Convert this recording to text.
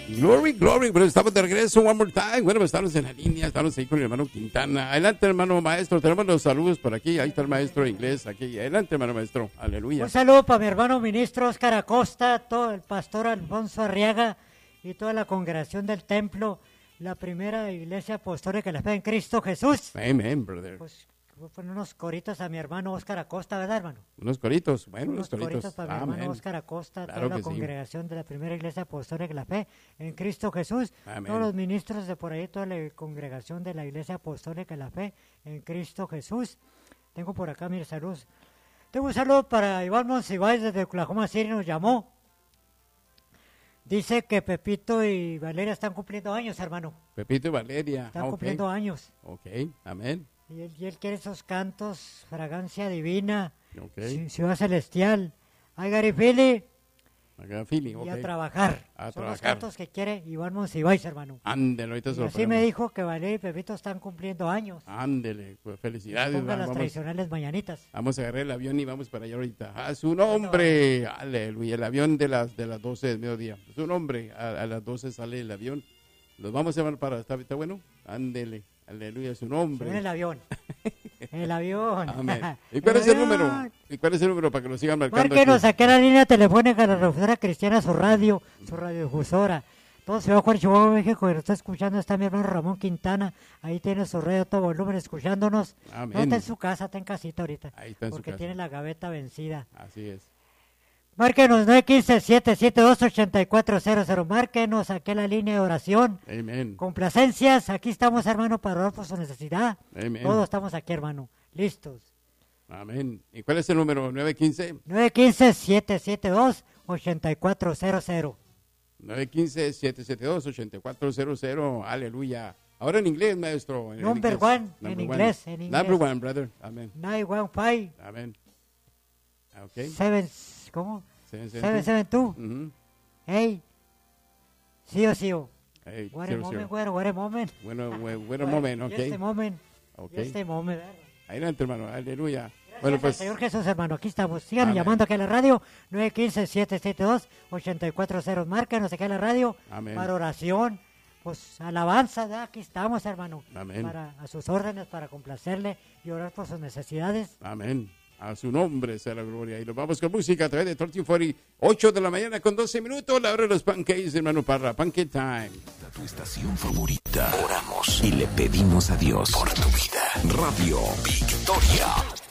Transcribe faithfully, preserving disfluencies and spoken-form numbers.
Glory, glory. Bueno, estamos de regreso, one more time. Bueno, estamos en la línea, estamos ahí con el hermano Quintana. Adelante, hermano maestro. Tenemos los saludos por aquí. Ahí está el maestro inglés. Aquí. Adelante, hermano maestro. Aleluya. Un saludo para mi hermano ministro Oscar Acosta, todo el pastor Alfonso Arriaga y toda la congregación del templo, la primera iglesia apostólica de la fe en Cristo Jesús. Amen, brother. Pues poner unos coritos a mi hermano Oscar Acosta, ¿verdad, hermano? Unos coritos, bueno, unos, unos coritos. coritos para mi hermano Oscar Acosta, claro toda la congregación sí. de la primera iglesia apostólica de la fe en Cristo Jesús, Amén. Todos los ministros de por ahí, toda la congregación de la iglesia apostólica de la fe en Cristo Jesús. Tengo por acá, mire, saludos. Tengo un saludo para Iván Monsiváis desde Oklahoma City, nos llamó. Dice que Pepito y Valeria están cumpliendo años, hermano. Pepito y Valeria. Están okay. cumpliendo años. Ok, amén. Y él, y él quiere esos cantos, fragancia divina, okay. ciudad celestial. Ay, Garifili. Garifili, y okay. a trabajar. A Son trabajar. los cantos que quiere Iván Monsiváis, hermano. Ándele, ahorita y así me dijo que Valeria y Pepito están cumpliendo años. Ándele, pues felicidades. Ponga las vamos, tradicionales mañanitas. Vamos a agarrar el avión y vamos para allá ahorita. A su nombre, aleluya, el avión de las de las doce del mediodía. Su nombre, a, a las doce sale el avión. Los vamos a llevar para, ¿está, está bueno? Ándele. Aleluya, su nombre. En el avión. En el avión. Amén. ¿Y cuál el es el avión? número? ¿Y cuál es el número para que lo sigan marcando? Márquenos aquí a la línea telefónica de la Refusora Cristiana, su radio, su radiodifusora. Todo Ciudad Juárez, Chihuahua, México, que lo está escuchando, está mi hermano Ramón Quintana. Ahí tiene su radio, todo volumen, escuchándonos. Amén. No está en su casa, está en casita ahorita. Ahí está en porque su casa. tiene la gaveta vencida. Así es. Márquenos nueve uno cinco, siete siete dos, ocho cuatro cero cero. Márquenos aquí en la línea de oración. Amén. Complacencias. Aquí estamos, hermano, para orar por su necesidad. Amén. Todos estamos aquí, hermano. Listos. Amén. ¿Y cuál es el número? nueve uno cinco. nueve uno cinco, siete siete dos, ocho cuatro cero cero. nueve uno cinco, siete siete dos, ocho cuatro cero cero. Aleluya. Ahora en inglés, maestro. En Number inglés. one. Number En one. inglés. En inglés. Number one, brother. Amén. nueve uno cinco. Amén. Okay. Seven, ¿cómo? Seven, Seven, seven, two. Uh-huh. Hey. Sí o sí o. Hey, What a zero, moment, zero. what a, what a moment. Bueno, bueno, bueno moment, ok. Y este moment. Ok. Y este moment, ¿verdad? Adelante, hermano. Aleluya. Gracias Bueno, al pues. Señor Jesús, hermano, aquí estamos. Sigan Amén. llamando aquí a la radio, nueve uno cinco, siete siete dos, ocho cuatro cero. Márcanos aquí a la radio. Amén. Para oración, pues alabanza, ¿verdad? Aquí estamos, hermano. Amén. Para, a sus órdenes, para complacerle y orar por sus necesidades. Amén. A su nombre sea la gloria. Y nos vamos con música a través de trece cuarenta, ocho de la mañana con doce minutos. La hora de los pancakes, hermano Parra. Pancake time. Tu estación favorita. Oramos y le pedimos a Dios por tu vida. Radio Victoria.